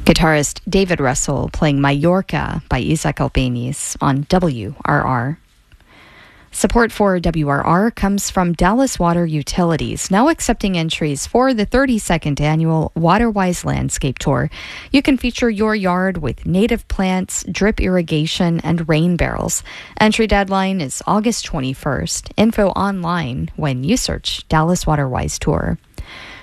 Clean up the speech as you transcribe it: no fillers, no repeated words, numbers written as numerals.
Guitarist David Russell playing Mallorca by Isaac Albéniz on WRR. Support for WRR comes from Dallas Water Utilities, now accepting entries for the 32nd annual WaterWise Landscape Tour. You can feature your yard with native plants, drip irrigation, and rain barrels. Entry deadline is August 21st. Info online when you search Dallas WaterWise Tour.